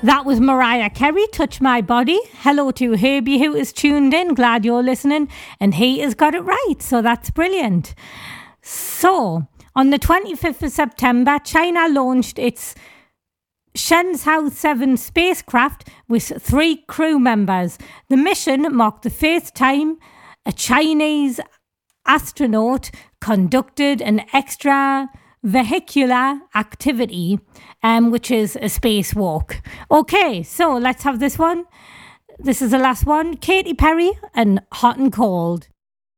That was Mariah Carey, Touch My Body. Hello to Herbie who is tuned in. Glad you're listening. And he has got it right. So that's brilliant. So on the 25th of September, China launched its Shenzhou 7 spacecraft with 3 crew members. The mission marked the first time a Chinese astronaut conducted an extravehicular activity, which is a spacewalk. Okay, so let's have this one. This is the last one. Katy Perry and Hot and Cold.